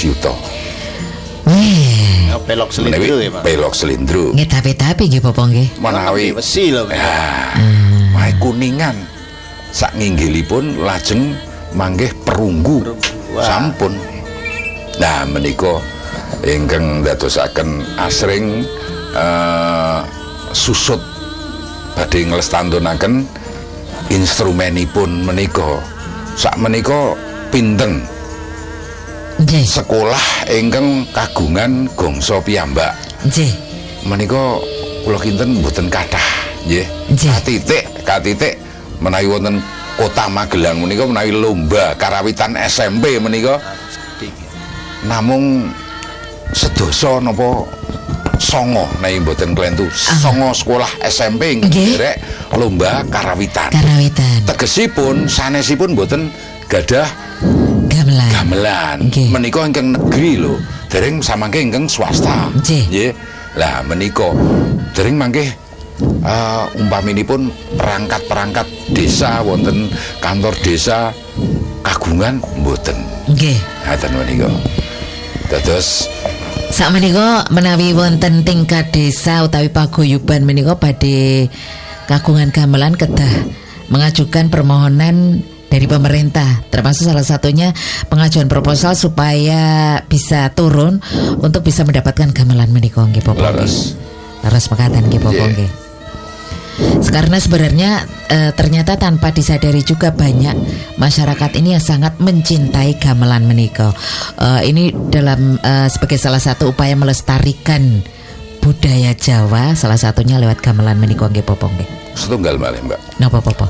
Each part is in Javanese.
yuta. Pelok selindro ya, Pak. Pelok selindro. Nggih tapi nggih Bapak nggih. Menawi besi lho. Wae Kuningan sak nginggilipun lajeng manggih perunggu. Sampun. Nah menika ingkang dadosaken asring susut badhe nglestantunaken instrumenipun menika. Sak menika pinten Nggih. sekolah ingkang kagungan gongso piyambak. Nggih. Menika kula kinten mboten kathah nggih. Katitik menawi wonten Kota Magelang menika menawi lomba karawitan SMP menika namung sedasa napa 9 nek mboten klentu 9 sekolah SMP ingkang derek lomba karawitan. Tegesipun sanesipun mboten gadah gamelan. Menika ingkang negeri lho, dereng samangke ingkang swasta. Nggih. Lah menika dereng mangke umpaminipun perangkat-perangkat desa wonten kantor desa kagungan mboten. Nggih. Ngaten menika. Dados sakmenika menawi wonten tingkat desa utawi paguyuban menika badhe kagungan gamelan kedah mengajukan permohonan dari pemerintah, termasuk salah satunya pengajuan proposal supaya bisa turun untuk bisa mendapatkan gamelan menika nggih Bapak. Laras mekaten nggih Bapak nggih. Karena sebenarnya ternyata tanpa disadari juga banyak masyarakat ini yang sangat mencintai gamelan menika. Ini dalam sebagai salah satu upaya melestarikan budaya Jawa, salah satunya lewat gamelan menika nggih Bapak nggih. Setunggal malih Mbak. Napa Bapak?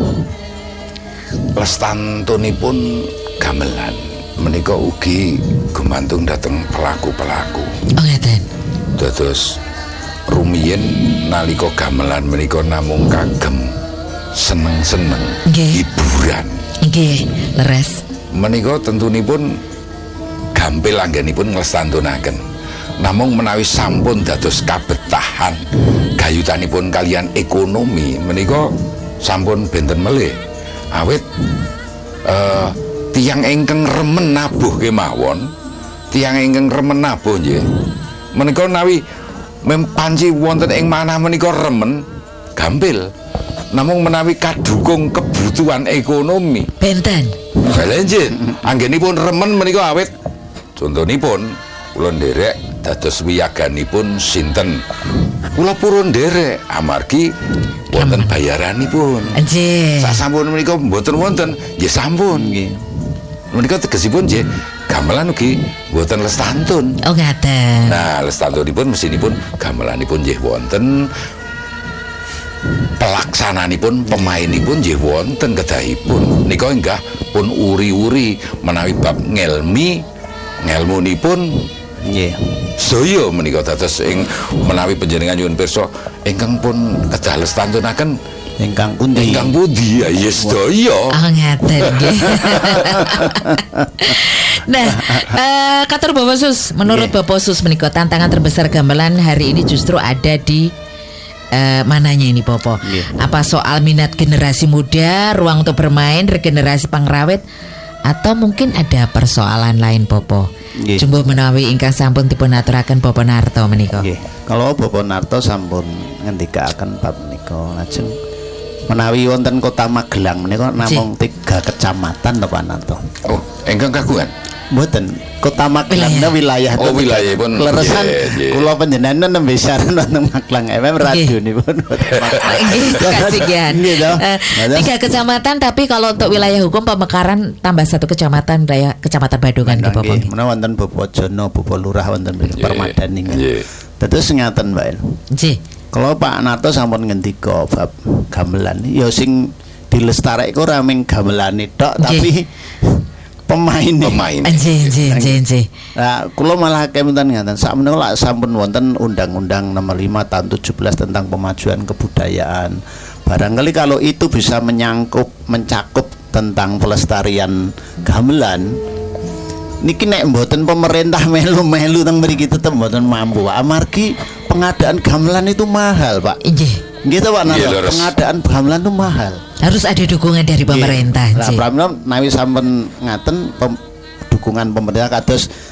Lestantunipun gamelan menika ugi gumantung dhateng pelaku-pelaku. Oh ngeten. Dados rumiyin nalika gamelan menika namung kagem seneng-seneng hiburan. Nggih, leres. Menika tentunipun gampil anggenipun nglestantunaken. Namung menawi sampun dados kabetahan gayutanipun kalian ekonomi menika sampun benten melih. Awit tiyang ingkang remen nabuh kemawon, tiyang ingkang remen nabuh nggih. Menika nawi mempanci wonten ing manah menika remen gampil. Namung menawi kadukung kebutuhan ekonomi benten. Balenjin anggenipun remen menika awit contonipun kula nderek dados wiyaganipun sinten. Kula purun nderek amargi wonten bayaranipun. Nggih. Sasampun menika mboten wonten, nggih sampun nggih. Menika tegesipun nggih gamelan ugi mboten lestantun. Oh ngaten. Nah, lestantunipun mesinipun gamelanipun nggih wonten. Pelaksananipun pemainipun nggih wonten kedahipun. Nika enggah pun uri-uri menawi bab ngelmunipun nggih. Saya menika dados ing menawi panjenengan nyuwun pirsa ingkang pun kedah lestantunaken ingkang pundi? Ingkang pundi? Ya sedaya. Ah ngaten nggih. Nah, katur Bapak Sus, menurut Bapak Sus menika tantangan terbesar gamelan hari ini justru ada di mananya ini Bapak? Apa soal minat generasi muda, ruang untuk bermain, regenerasi pangrawit, atau mungkin ada persoalan lain Bapak? Jumbo menawi ingkang sampun dipun aturaken Bapak Narto menika. Kalau Bapak Narto sampun ngendikaaken bab menika lajeng menawi wonten Kota Magelang menika namung 3 kecamatan to Pak Narto. Oh, ingkang kagungan? Mboten. Kota Magelang wilayah. Oh, wilayahipun. Leresan kula panjenengan nembe siaran wonten Magelang FM radionipun. Kasihan. 3 kecamatan tapi kalau untuk wilayah hukum pemekaran tambah 1 kecamatan daya Kecamatan Badungan nggih Bapak. Menawi wonten Bobojono, Bobo Lurah wonten Permadani. Dados ngaten Mbak. Nggih. Kalau Pak Narto sampun ngendika bab gamelan ya sing dilestareke ora mung gamelane tok tapi pemain. Nggih. Nah, kula malah kementen ngaten. Sakmenika lak sampun wonten Undang-Undang Nomor 5 Tahun 17 tentang Pemajuan Kebudayaan. Barangkali kalau itu bisa mencakup tentang pelestarian gamelan, niki nek mboten pemerintah melu-melu teng mriki tetep mboten mampu. Amargi pengadaan gamelan itu mahal, Pak. Nggih to Pak Narto. Pengadaan gamelan itu mahal. Harus ada dukungan dari pemerintah. Lah pramila nawi sampun ngaten dukungan pemerintah kados